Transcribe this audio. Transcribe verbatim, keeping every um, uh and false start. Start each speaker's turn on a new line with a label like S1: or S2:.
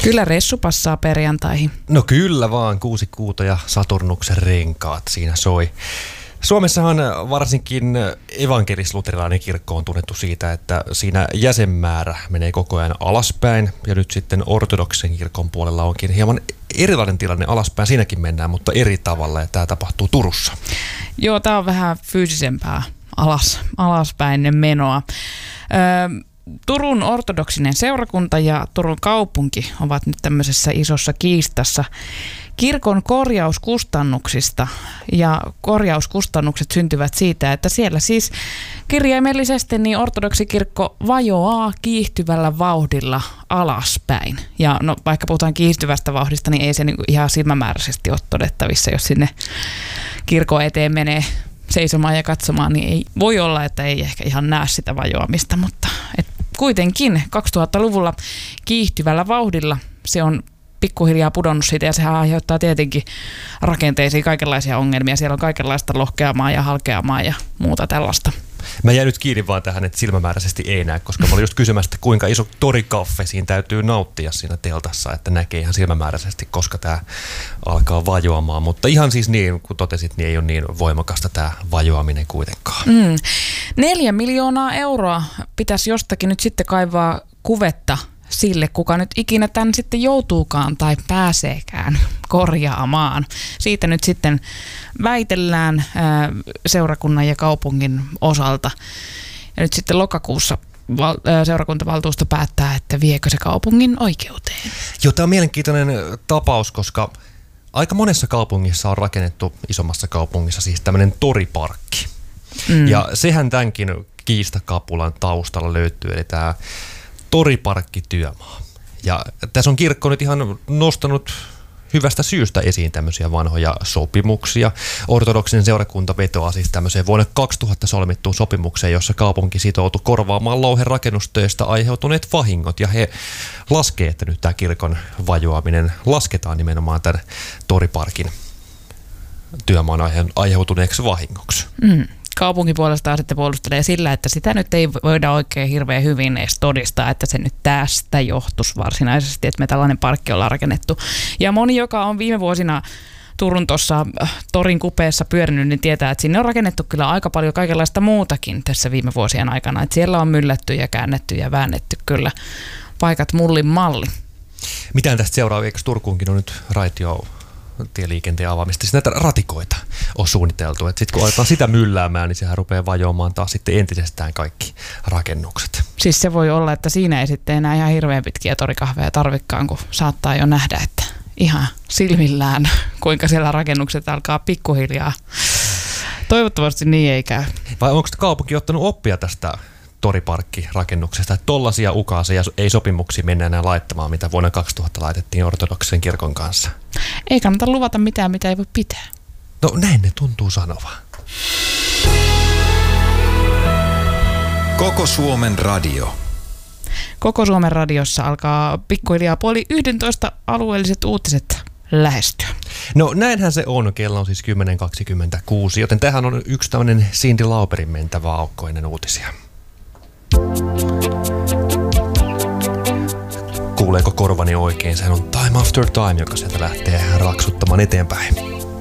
S1: Kyllä ressu passaa perjantaihin.
S2: No kyllä vaan, kuusi kuuta ja Saturnuksen renkaat siinä soi. Suomessahan varsinkin evankelis-luterilainen kirkko on tunnettu siitä, että siinä jäsenmäärä menee koko ajan alaspäin. Ja nyt sitten ortodoksen kirkon puolella onkin hieman erilainen tilanne, alaspäin siinäkin mennään, mutta eri tavalla, ja tämä tapahtuu Turussa.
S1: Joo, tämä on vähän fyysisempää alas, alaspäin menoa. Öö, Turun ortodoksinen seurakunta ja Turun kaupunki ovat nyt tämmöisessä isossa kiistassa kirkon korjauskustannuksista, ja korjauskustannukset syntyvät siitä, että siellä siis kirjaimellisesti niin ortodoksikirkko vajoaa kiihtyvällä vauhdilla alaspäin. Ja no, vaikka puhutaan kiihtyvästä vauhdista, niin ei se niinku ihan silmämääräisesti ole todettavissa, jos sinne kirkon eteen menee seisomaan ja katsomaan, niin ei voi olla, että ei ehkä ihan näe sitä vajoamista, mutta et kuitenkin kaksituhattaluvulla kiihtyvällä vauhdilla se on pikkuhiljaa pudonnut siitä, ja sehän aiheuttaa tietenkin rakenteisiin kaikenlaisia ongelmia. Siellä on kaikenlaista lohkeamaa ja halkeamaa ja muuta tällaista.
S2: Mä jäin nyt kiinni vaan tähän, että silmämääräisesti ei näe, koska mä olin just kysymässä, että kuinka iso torikaffe siinä täytyy nauttia siinä teltassa, että näkee ihan silmämääräisesti, koska tämä alkaa vajoamaan. Mutta ihan siis niin, kun totesit, niin ei ole niin voimakasta tämä vajoaminen kuitenkaan.
S1: Mm. Neljä miljoonaa euroa pitäisi jostakin nyt sitten kaivaa kuvetta sille, kuka nyt ikinä tämän sitten joutuukaan tai pääseekään korjaamaan. Siitä nyt sitten väitellään ää, seurakunnan ja kaupungin osalta. Ja nyt sitten lokakuussa val, ää, seurakuntavaltuusto päättää, että viekö se kaupungin oikeuteen.
S2: Joo, tämä on mielenkiintoinen tapaus, koska aika monessa kaupungissa on rakennettu, isommassa kaupungissa siis tämmöinen toriparkki. Mm. Ja sehän tämänkin kiistakapulan taustalla löytyy, eli tämä toriparkkityömaa. Ja tässä on kirkko nyt ihan nostanut hyvästä syystä esiin tämmöisiä vanhoja sopimuksia. Ortodoksinen seurakunta vetoaa siis tämmöiseen vuonna kaksituhatta solmittuun sopimukseen, jossa kaupunki sitoutui korvaamaan louhen rakennustöistä aiheutuneet vahingot. Ja he laskee, että nyt tämä kirkon vajoaminen lasketaan nimenomaan tämän toriparkin työmaan aiheutuneeksi vahingoksi.
S1: Mm. Kaupunki puolestaan sitten puolustelee sillä, että sitä nyt ei voida oikein hirveän hyvin edes todistaa, että se nyt tästä johtuisi varsinaisesti, että me tällainen parkki ollaan rakennettu. Ja moni, joka on viime vuosina Turun tuossa torin kupeessa pyörinyt, niin tietää, että sinne on rakennettu kyllä aika paljon kaikenlaista muutakin tässä viime vuosien aikana. Että siellä on myllätty ja käännetty ja väännetty kyllä paikat mullin malli.
S2: Mitään tästä seuraa, eikö Turkuunkin on nyt raitio tieliikenteen avaamista. Siis näitä ratikoita on suunniteltu. Sitten kun aletaan sitä mylläämään, niin sehän rupeaa vajoamaan taas sitten entisestään kaikki rakennukset.
S1: Siis se voi olla, että siinä ei sitten enää ihan hirveän pitkiä torikahveja tarvikkaan, kun saattaa jo nähdä, että ihan silmillään, kuinka siellä rakennukset alkaa pikkuhiljaa. Toivottavasti niin ei käy.
S2: Vai onko kaupunki ottanut oppia tästä toriparkkirakennuksesta, että tollaisia ukaaseja ei sopimuksia mennä enää laittamaan, mitä vuonna kaksituhatta laitettiin ortodoksen kirkon kanssa?
S1: Ei kannata luvata mitään, mitä ei voi pitää.
S2: No näin ne tuntuu sanova.
S3: Koko Suomen radio.
S1: Koko Suomen radiossa alkaa pikkuhiljaa puoli yhdentoista alueelliset uutiset lähestyä.
S2: No näinhän se on. Kello on siis kymmenen kaksikymmentäkuusi, joten tähän on yksi tämmöinen Cyndi Lauperin mentävä aukko ennen uutisia. Kuuleeko korvani oikein? Sehän on Time After Time, joka sieltä lähtee raksuttamaan eteenpäin.